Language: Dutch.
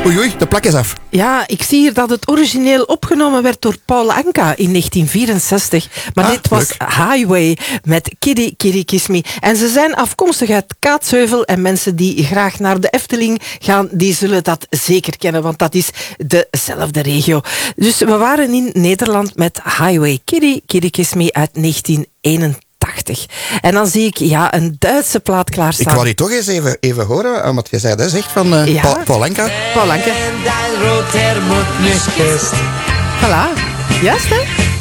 Oei, de plak is af. Ja, ik zie hier dat het origineel opgenomen werd door Paul Anka in 1964. Maar dit was leuk. Highway met Kitty Kitty Kiss Me. En ze zijn afkomstig uit Kaatsheuvel. En mensen die graag naar de Efteling gaan, die zullen dat zeker kennen. Want dat is dezelfde regio. Dus we waren in Nederland met Highway Kitty Kitty Kiss Me uit 1981. En dan zie ik een Duitse plaat klaarstaan. Ik wou die toch eens even horen, wat je zei, dat is echt van Paul Anka. Paul Anka. Voilà. Juist, hè?